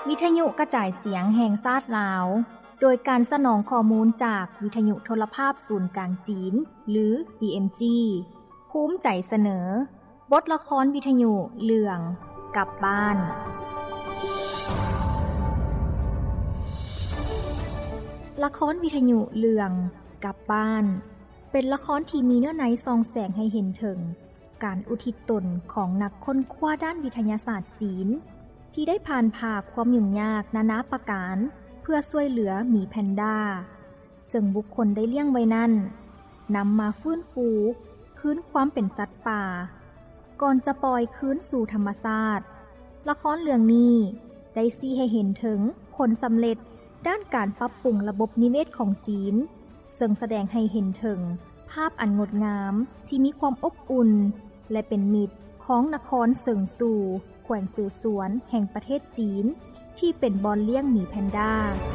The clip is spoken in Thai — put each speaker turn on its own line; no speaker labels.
วิทยุกระจายเสียงแห่งชาติลาวโดยการสนองข้อมูลจากวิทยุโทรภาพศูนย์กลางจีนหรือ CMG ภูมิใจเสนอบทละครวิทยุเรื่องกลับบ้านละครวิทยุเรื่องกลับบ้านเป็นละครที่มีเนื้อในส่องแสงให้เห็นถึงการอุทิศตนของนักค้นคว้าด้านวิทยาศาสตร์จีนที่ได้ผ่านภาคความยุ่งยากนานาประการเพื่อช่วยเหลือหมีแพนด้าซึ่งบุคคลได้เลี้ยงไว้นั้นนำมาฟื้นฟูคืนความเป็นสัตว์ป่าก่อนจะปล่อยคืนสู่ธรรมชาติละครเรื่องนี้ได้ชี้ให้เห็นถึงผลสำเร็จด้านการปรับปรุงระบบนิเวศของจีนซึ่งแสดงให้เห็นถึงภาพอันงดงามที่มีความอบอุ่นและเป็นมิตรของนครเซิงตู่แขวงสือสวนแห่งประเทศจีนที่เป็นบอนเลี้ยงหมีแพนด้า